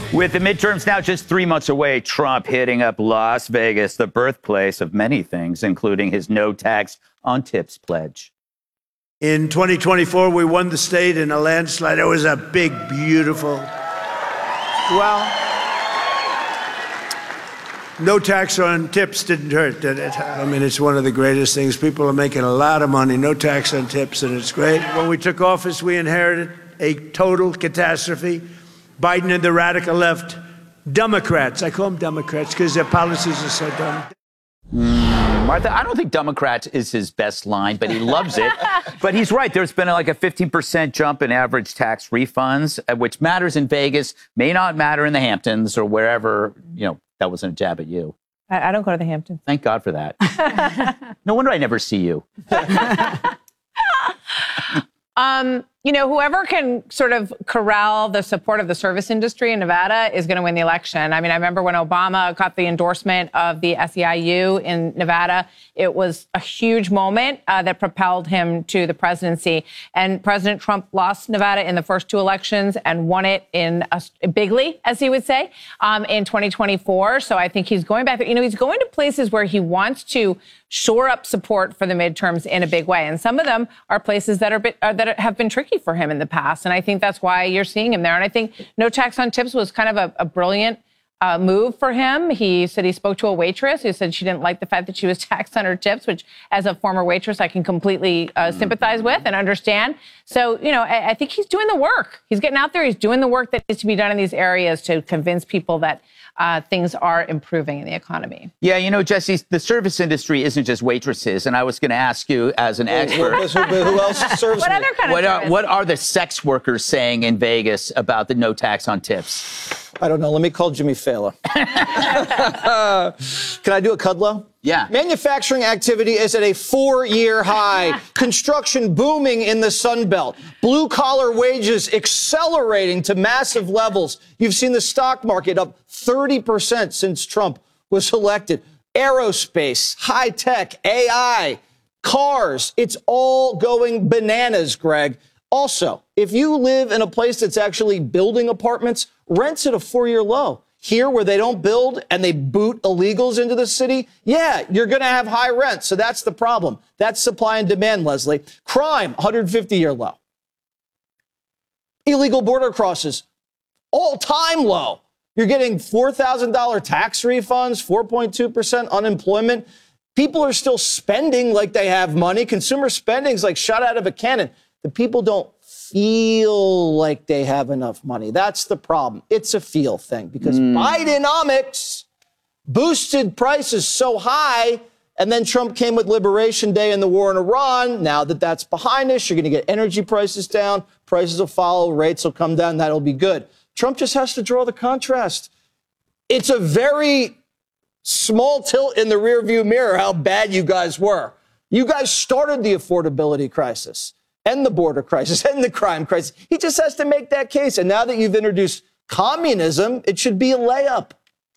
With the midterms now just 3 months away, Trump hitting up Las Vegas, the birthplace of many things, including his no tax on tips pledge. In 2024, we won the state in a landslide. It was a big, beautiful, no tax on tips didn't hurt, did it? I mean, it's one of the greatest things. People are making a lot of money, no tax on tips, and it's great. When we took office, we inherited a total catastrophe. Biden and the radical left, Democrats. I call them Democrats because their policies are so dumb. Martha, I don't think Democrat is his best line, but he loves it. But he's right. There's been like a 15% jump in average tax refunds, which matters in Vegas, may not matter in the Hamptons or wherever, that wasn't a jab at you. I don't go to the Hamptons. Thank God for that. No wonder I never see you. Whoever can sort of corral the support of the service industry in Nevada is going to win the election. I mean, I remember when Obama got the endorsement of the SEIU in Nevada, it was a huge moment that propelled him to the presidency. And President Trump lost Nevada in the first two elections and won it bigly, as he would say, in 2024. So I think he's going back there. He's going to places where he wants to shore up support for the midterms in a big way. And some of them are places that have been tricky for him in the past. And I think that's why you're seeing him there. And I think no tax on tips was kind of a brilliant move for him. He said he spoke to a waitress who said she didn't like the fact that she was taxed on her tips, which as a former waitress, I can completely sympathize with and understand. So, I think he's doing the work. He's getting out there. He's doing the work that needs to be done in these areas to convince people that things are improving in the economy. Yeah, Jesse, the service industry isn't just waitresses. And I was going to ask you as an expert. Who else serves What other kind of service? What are the sex workers saying in Vegas about the no tax on tips? I don't know. Let me call Jimmy Fallon. Can I do a Kudlow? Yeah. Manufacturing activity is at a 4-year high. Construction booming in the Sun Belt. Blue-collar wages accelerating to massive levels. You've seen the stock market up 30% since Trump was elected. Aerospace, high-tech, AI, cars. It's all going bananas, Greg. Also, if you live in a place that's actually building apartments, rent's at a 4-year low. Here, where they don't build and they boot illegals into the city, you're going to have high rent. So that's the problem. That's supply and demand, Leslie. Crime, 150-year low. Illegal border crosses, all-time low. You're getting $4,000 tax refunds, 4.2% unemployment. People are still spending like they have money. Consumer spending is like shot out of a cannon. The people don't feel like they have enough money. That's the problem. It's a feel thing because Bidenomics boosted prices so high, and then Trump came with Liberation Day and the war in Iran. Now that that's behind us, you're going to get energy prices down. Prices will follow. Rates will come down. That'll be good. Trump just has to draw the contrast. It's a very small tilt in the rearview mirror how bad you guys were. You guys started the affordability crisis and the border crisis and the crime crisis. He just has to make that case. And now that you've introduced communism, it should be a layup.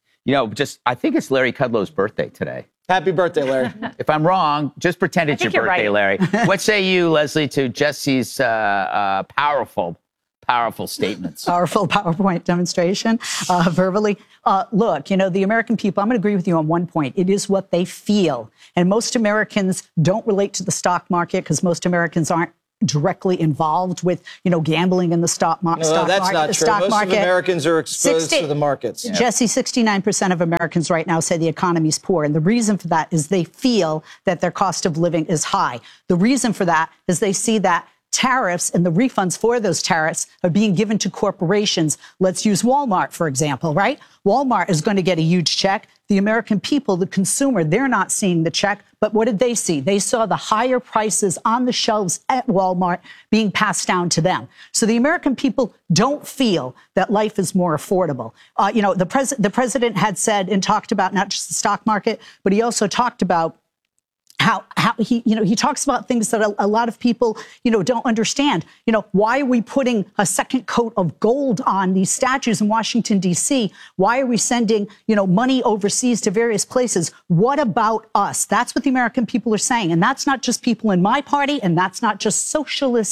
I think it's Larry Kudlow's birthday today. Happy birthday, Larry. If I'm wrong, just pretend it's your birthday, right. Larry. What say you, Leslie, to Jesse's powerful statements? Powerful PowerPoint demonstration, verbally. Look, the American people, I'm going to agree with you on one point. It is what they feel. And most Americans don't relate to the stock market because most Americans aren't directly involved with, gambling in the stock market. No, that's not true. Most of Americans are exposed to the markets. Yeah. Jesse, 69% of Americans right now say the economy's poor. And the reason for that is they feel that their cost of living is high. The reason for that is they see that tariffs and the refunds for those tariffs are being given to corporations. Let's use Walmart, for example, right? Walmart is going to get a huge check. The American people, the consumer, they're not seeing the check. But what did they see? They saw the higher prices on the shelves at Walmart being passed down to them. So the American people don't feel that life is more affordable. The president had said and talked about not just the stock market, but he also talked about how he talks about things that a lot of people, don't understand. Why are we putting a second coat of gold on these statues in Washington, D.C.? Why are we sending, money overseas to various places? What about us? That's what the American people are saying. And that's not just people in my party, and that's not just socialist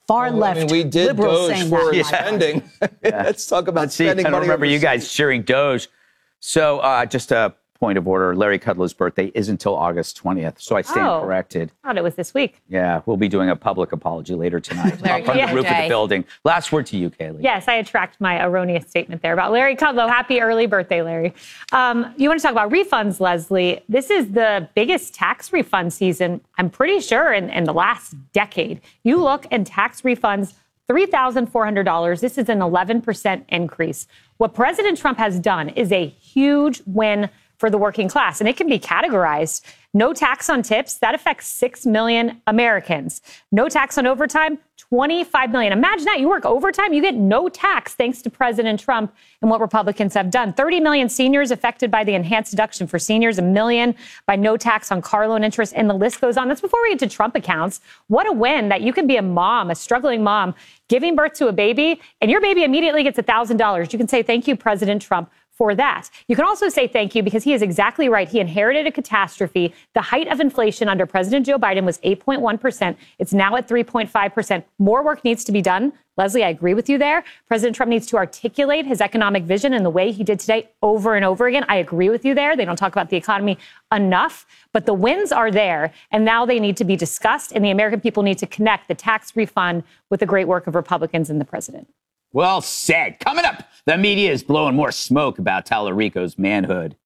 far left I mean, we did liberals Doge saying for that. spending. Let's talk about spending I money. remember you guys overseas. cheering Doge. So just a point of order, Larry Kudlow's birthday is until August 20th, so I stand corrected. I thought it was this week. Yeah, we'll be doing a public apology later tonight Larry from the Kudlow roof of Day. the building. Last word to you, Kaylee. Yes, I attract my erroneous statement there about Larry Kudlow. Happy early birthday, Larry. You want to talk about refunds, Leslie? This is the biggest tax refund season, I'm pretty sure, in the last decade. You look and tax refunds, $3,400. This is an 11% increase. What President Trump has done is a huge win for the working class, and it can be categorized. No tax on tips, that affects 6 million Americans. No tax on overtime, 25 million. Imagine that. You work overtime, you get no tax thanks to President Trump and what Republicans have done. 30 million seniors affected by the enhanced deduction for seniors, 1 million by no tax on car loan interest, and the list goes on. That's before we get to Trump accounts. What a win that you can be a mom, a struggling mom, giving birth to a baby, and your baby immediately gets $1,000. You can say, thank you, President Trump, for that. You can also say thank you because he is exactly right. He inherited a catastrophe. The height of inflation under President Joe Biden was 8.1%. It's now at 3.5%. More work needs to be done. Leslie, I agree with you there. President Trump needs to articulate his economic vision in the way he did today over and over again. I agree with you there. They don't talk about the economy enough, but the wins are there, and now they need to be discussed, and the American people need to connect the tax refund with the great work of Republicans and the president. Well said. Coming up, the media is blowing more smoke about Tallarico's manhood.